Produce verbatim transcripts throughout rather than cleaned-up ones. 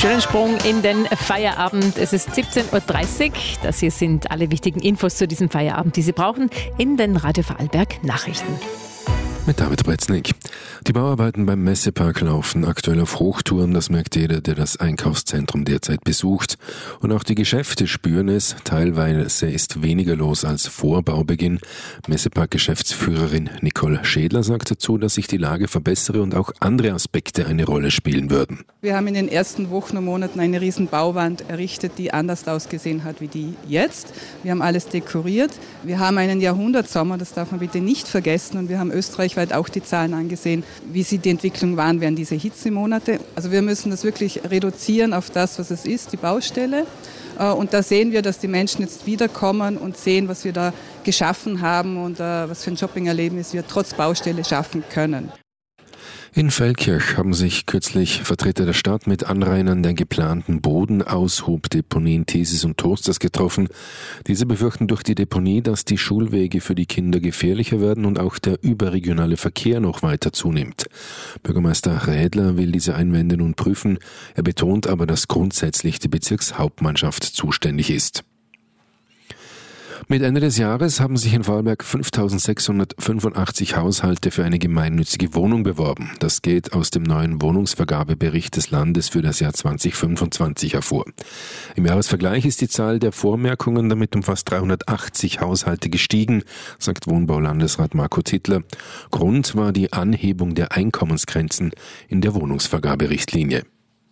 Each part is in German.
Schönen Sprung in den Feierabend. Es ist siebzehn Uhr dreißig. Das hier sind alle wichtigen Infos zu diesem Feierabend, die Sie brauchen, in den Radio Vorarlberg Nachrichten. Mit David Bretznik. Die Bauarbeiten beim Messepark laufen aktuell auf Hochtouren. Das merkt jeder, der das Einkaufszentrum derzeit besucht. Und auch die Geschäfte spüren es. Teilweise ist weniger los als vor Baubeginn. Messepark-Geschäftsführerin Nicole Schädler sagt dazu, dass sich die Lage verbessere und auch andere Aspekte eine Rolle spielen würden. Wir haben in den ersten Wochen und Monaten eine riesen Bauwand errichtet, die anders ausgesehen hat wie die jetzt. Wir haben alles dekoriert. Wir haben einen Jahrhundertsommer, das darf man bitte nicht vergessen. Und wir haben Österreich weit auch die Zahlen angesehen, wie sie die Entwicklung waren während dieser Hitzemonate. Also wir müssen das wirklich reduzieren auf das, was es ist, die Baustelle. Und da sehen wir, dass die Menschen jetzt wiederkommen und sehen, was wir da geschaffen haben und was für ein Shopping-Erlebnis wir trotz Baustelle schaffen können. In Feldkirch haben sich kürzlich Vertreter der Stadt mit Anrainern der geplanten Bodenaushubdeponien Thesis und Toasters getroffen. Diese befürchten durch die Deponie, dass die Schulwege für die Kinder gefährlicher werden und auch der überregionale Verkehr noch weiter zunimmt. Bürgermeister Rädler will diese Einwände nun prüfen. Er betont aber, dass grundsätzlich die Bezirkshauptmannschaft zuständig ist. Mit Ende des Jahres haben sich in Vorarlberg fünftausendsechshundertfünfundachtzig Haushalte für eine gemeinnützige Wohnung beworben. Das geht aus dem neuen Wohnungsvergabebericht des Landes für das Jahr zweitausendfünfundzwanzig hervor. Im Jahresvergleich ist die Zahl der Vormerkungen damit um fast dreihundertachtzig Haushalte gestiegen, sagt Wohnbaulandesrat Marco Tittler. Grund war die Anhebung der Einkommensgrenzen in der Wohnungsvergaberichtlinie.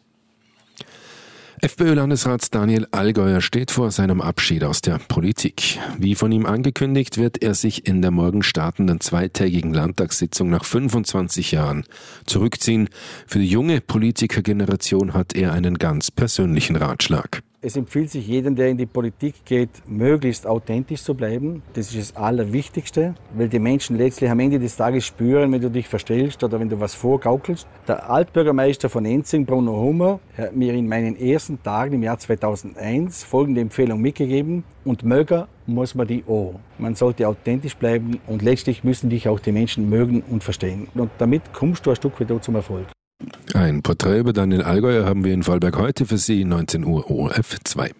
FPÖ-Landesrat Daniel Allgäuer steht vor seinem Abschied aus der Politik. Wie von ihm angekündigt, wird er sich in der morgen startenden zweitägigen Landtagssitzung nach fünfundzwanzig Jahren zurückziehen. Für die junge Politikergeneration hat er einen ganz persönlichen Ratschlag. Es empfiehlt sich jedem, der in die Politik geht, möglichst authentisch zu bleiben. Das ist das Allerwichtigste, weil die Menschen letztlich am Ende des Tages spüren, wenn du dich verstellst oder wenn du was vorgaukelst. Der Altbürgermeister von Enzing, Bruno Hummer, hat mir in meinen ersten Tagen im Jahr zweitausendeins folgende Empfehlung mitgegeben: Und mögen muss man die auch. Man sollte authentisch bleiben und letztlich müssen dich auch die Menschen mögen und verstehen. Und damit kommst du ein Stück weit zum Erfolg. Ein Porträt über Daniel Allgäuer haben wir in Vorarlberg heute für Sie, neunzehn Uhr O R F zwei.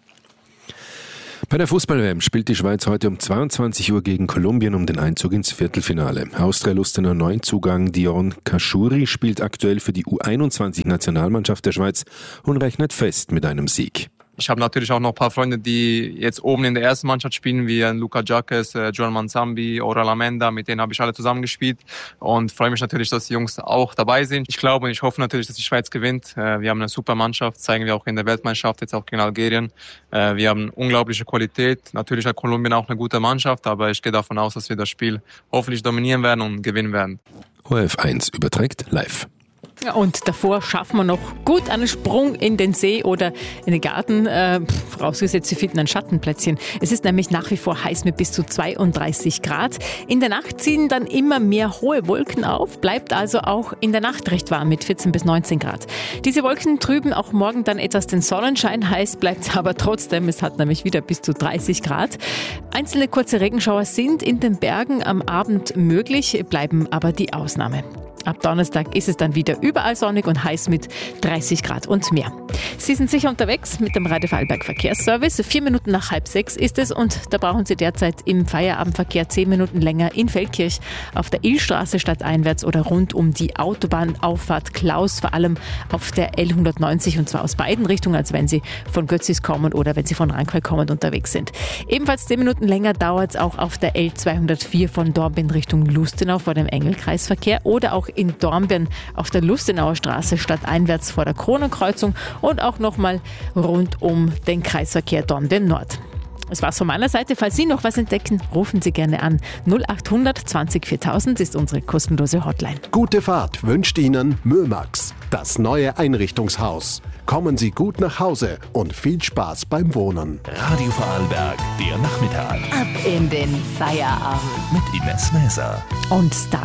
Bei der Fußball-W M spielt die Schweiz heute um zweiundzwanzig Uhr gegen Kolumbien um den Einzug ins Viertelfinale. Austria-Lustener Neuzugang Dion Kaschuri spielt aktuell für die U einundzwanzig-Nationalmannschaft der Schweiz und rechnet fest mit einem Sieg. Ich habe natürlich auch noch ein paar Freunde, die jetzt oben in der ersten Mannschaft spielen, wie Luca Jacques, Joel Manzambi, Oral Amenda, mit denen habe ich alle zusammen gespielt und freue mich natürlich, dass die Jungs auch dabei sind. Ich glaube und ich hoffe natürlich, dass die Schweiz gewinnt. Wir haben eine super Mannschaft, zeigen wir auch in der Weltmeisterschaft, jetzt auch gegen Algerien. Wir haben unglaubliche Qualität. Natürlich hat Kolumbien auch eine gute Mannschaft, aber ich gehe davon aus, dass wir das Spiel hoffentlich dominieren werden und gewinnen werden. O R F eins überträgt live. Ja, und davor schaffen wir noch gut einen Sprung in den See oder in den Garten, äh, vorausgesetzt, Sie finden ein Schattenplätzchen. Es ist nämlich nach wie vor heiß mit bis zu zweiunddreißig Grad. In der Nacht ziehen dann immer mehr hohe Wolken auf, bleibt also auch in der Nacht recht warm mit vierzehn bis neunzehn Grad. Diese Wolken trüben auch morgen dann etwas den Sonnenschein, heiß bleibt aber trotzdem, es hat nämlich wieder bis zu dreißig Grad. Einzelne kurze Regenschauer sind in den Bergen am Abend möglich, bleiben aber die Ausnahme. Ab Donnerstag ist es dann wieder überall sonnig und heiß mit dreißig Grad und mehr. Sie sind sicher unterwegs mit dem Radio Vorarlberg Verkehrsservice. Vier Minuten nach halb sechs ist es und da brauchen Sie derzeit im Feierabendverkehr zehn Minuten länger in Feldkirch auf der Illstraße stadteinwärts oder rund um die Autobahnauffahrt Klaus, vor allem auf der L hundertneunzig und zwar aus beiden Richtungen, als wenn Sie von Götzis kommen oder wenn Sie von Rankwell kommend unterwegs sind. Ebenfalls zehn Minuten länger dauert es auch auf der L zweihundertvier von Dornbirn Richtung Lustenau vor dem Engelkreisverkehr oder auch in Dornbirn auf der Lustenauer Straße stadteinwärts vor der Kronenkreuzung und auch nochmal rund um den Kreisverkehr Dornbirn Nord. Das war's von meiner Seite. Falls Sie noch was entdecken, rufen Sie gerne an. null achthundert zwanzig viertausend ist unsere kostenlose Hotline. Gute Fahrt wünscht Ihnen Mömax, das neue Einrichtungshaus. Kommen Sie gut nach Hause und viel Spaß beim Wohnen. Radio Vorarlberg, der Nachmittag. Ab in den Feierabend. Mit Ines Mäser. Und Star